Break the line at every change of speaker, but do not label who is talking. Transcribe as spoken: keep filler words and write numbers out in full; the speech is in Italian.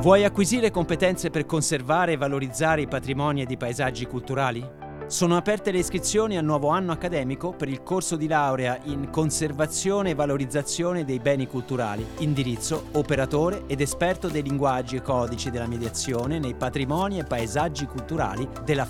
Vuoi acquisire competenze per conservare e valorizzare i patrimoni ed i paesaggi culturali? Sono aperte le iscrizioni al nuovo anno accademico per il corso di laurea in Conservazione e Valorizzazione dei Beni Culturali, indirizzo operatore ed esperto dei linguaggi e codici della mediazione nei patrimoni e paesaggi culturali della